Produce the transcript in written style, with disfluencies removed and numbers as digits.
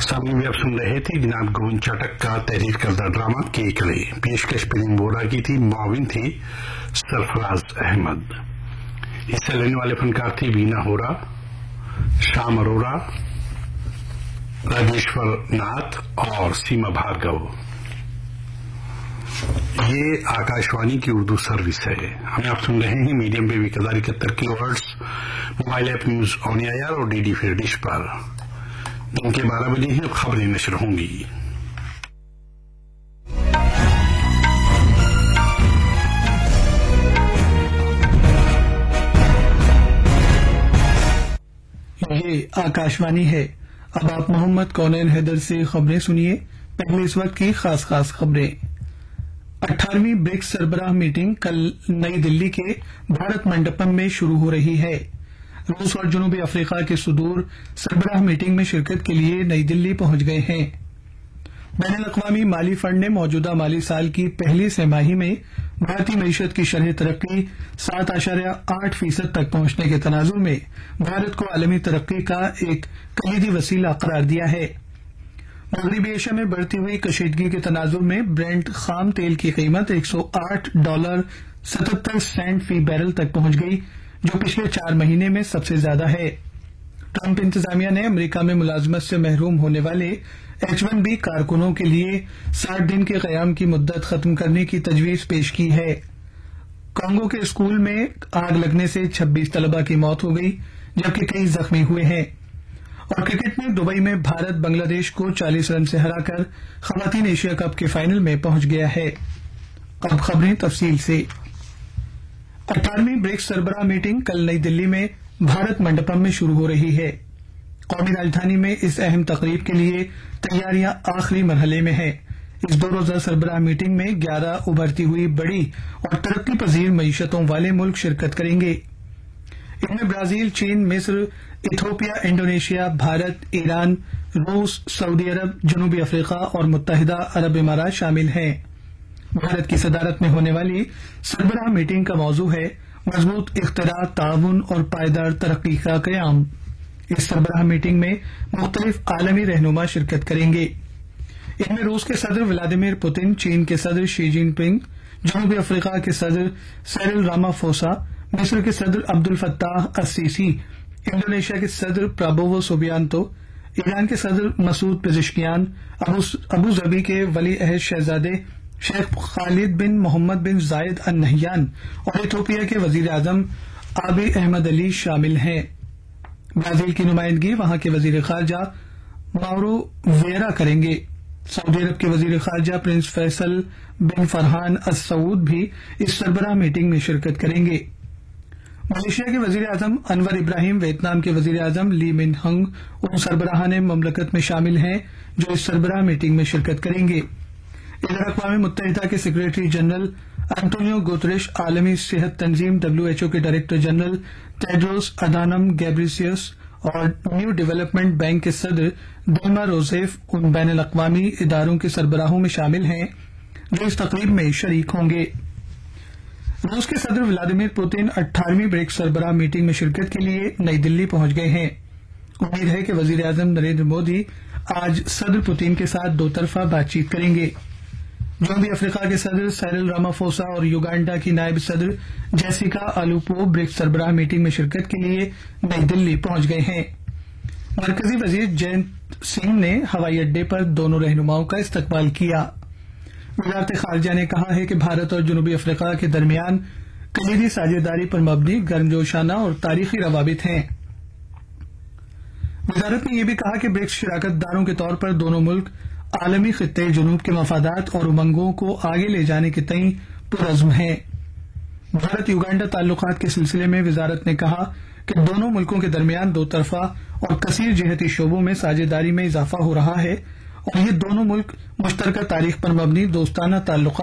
سامنے بھی آپ سن رہے تھے جناب گون چاٹک کا تحریر کردہ ڈرامہ کیکڑے. پیشکش پریم بورا کی تھی، معاون تھی سرفراز احمد. حصہ لینے والے فنکار تھے وینا ہورا، شام اروڑا، راجیشور ناتھ اور سیما بھارگو. یہ آکاشوانی کی اردو سروس ہے. ہمیں آپ سن رہے ہیں میڈیم پہ 1071 کلو hertz, mobile app news on year اور ڈی ڈی پھر ڈش پر. دن کے 12 بجے ہیں، خبریں نشر ہوں گی. یہ آکاشوانی ہے. اب آپ محمد کونین حیدر سے خبریں سنیے. پہلے اس وقت کی خاص خبریں. 18ویں برکس سربراہ میٹنگ کل نئی دلی کے بھارت منڈپم میں شروع ہو رہی ہے. روس اور جنوبی افریقہ کے صدور سربراہ میٹنگ میں شرکت کے لیے نئی دلی پہنچ گئے ہیں. بین الاقوامی مالی فنڈ نے موجودہ مالی سال کی پہلی سہ ماہی میں بھارتی معیشت کی شرح ترقی 7.8% تک پہنچنے کے تناظر میں بھارت کو عالمی ترقی کا ایک کلیدی وسیلہ قرار دیا ہے. مغربی ایشیا میں بڑھتی ہوئی کشیدگی کے تناظر میں برینٹ خام تیل کی قیمت $108.77 فی بیرل تک پہنچ گئی، جو پچھلے 4 مہینے میں سب سے زیادہ ہے. ٹرمپ انتظامیہ نے امریکہ میں ملازمت سے محروم ہونے والے H-1B کارکنوں کے لیے 60 دن کے قیام کی مدت ختم کرنے کی تجویز پیش کی ہے. کانگو کے اسکول میں آگ لگنے سے 26 طلبہ کی موت ہو گئی جبکہ کئی زخمی ہوئے ہیں. اور کرکٹ میں دبئی میں بھارت بنگلہ دیش کو 40 رن سے ہرا کر خواتین ایشیا کپ کے فائنل میں پہنچ گیا ہے. اب خبریں تفصیل سے. 18ویں برکس سربراہ میٹنگ کل نئی دلی میں بھارت منڈپم میں شروع ہو رہی ہے. قومی راجدھانی میں اس اہم تقریب کے لیے تیاریاں آخری مرحلے میں ہیں. اس 2 روزہ سربراہ میٹنگ میں 11 ابھرتی ہوئی بڑی اور ترقی پذیر معیشتوں والے ملک شرکت کریں گے. ان میں برازیل، چین، مصر، ایتھوپیا، انڈونیشیا، بھارت، ایران، روس، سعودی عرب، جنوبی افریقہ اور متحدہ عرب امارات شامل ہیں. بھارت کی صدارت میں ہونے والی سربراہ میٹنگ کا موضوع ہے مضبوط اختراع، تعاون اور پائیدار ترقی کا قیام. اس سربراہ میٹنگ میں مختلف عالمی رہنما شرکت کریں گے. ان میں روس کے صدر ولادیمیر پوتن، چین کے صدر شی جن پنگ، جنوبی افریقہ کے صدر سیرل رامافوسا، مصر کے صدر عبد الفتاح السیسی، انڈونیشیا کے صدر پرابوو سوبیانتو، ایران کے صدر مسعود پزشکیان، ابو ظبی کے ولی عہد شہزادے شیخ خالد بن محمد بن زائد ال نہیان اور ایتھوپیا کے وزیر اعظم آبی احمد علی شامل ہیں. برازیل کی نمائندگی وہاں کے وزیر خارجہ ماورو ویرا کریں گے. سعودی عرب کے وزیر خارجہ پرنس فیصل بن فرحان السعود بھی اس سربراہ میٹنگ میں شرکت کریں گے. ملیشیا کے وزیر اعظم انور ابراہیم، ویتنام کے وزیر اعظم لی من ہنگ ان سربراہان مملکت میں شامل ہیں جو اس سربراہ میٹنگ میں شرکت کریں گے. ادھر اقوام متحدہ کے سیکریٹری جنرل انٹونیو گوتریش، عالمی صحت تنظیم WHO کے ڈائریکٹر جنرل ٹیڈروس ادھانم گیبریسیس اور نیو ڈیولپمنٹ بینک کے صدر دلما روزیف ان بین الاقوامی اداروں کے سربراہوں میں شامل ہیں جو اس تقریب میں شریک ہوں گے. روس کے صدر ولادیمیر پوتن 18ویں برکس سربراہ میٹنگ میں شرکت کے لیے نئی دلی پہنچ گئے ہیں. امید ہے کہ وزیر اعظم نریندر مودی آج صدر پوتن کے ساتھ 2 طرفہ بات چیت کریں گے. جنوبی افریقہ کے صدر سیرل رامافوسا اور یوگانڈا کی نائب صدر جیسیکا آلوپو برکس سربراہ میٹنگ میں شرکت کے لیے نئی دلی پہنچ گئے ہیں. مرکزی وزیر جینت سنگھ نے ہوائی اڈے پر دونوں رہنماؤں کا استقبال کیا. وزارت خارجہ نے کہا ہے کہ بھارت اور جنوبی افریقہ کے درمیان کلیدی ساجھیداری پر مبنی گرمجوشانہ اور تاریخی روابط ہیں. وزارت نے یہ بھی کہا کہ برکس شراکت داروں کے طور پر دونوں ملک عالمی خطے جنوب کے مفادات اور امنگوں کو آگے لے جانے کے تئیں پرعزم ہیں. بھارت یوگانڈا تعلقات کے سلسلے میں وزارت نے کہا کہ دونوں ملکوں کے درمیان 2 طرفہ اور کثیر جہتی شعبوں میں ساجھیداری میں اضافہ ہو رہا ہے اور یہ دونوں ملک مشترکہ تاریخ پر مبنی دوستانہ تعلقات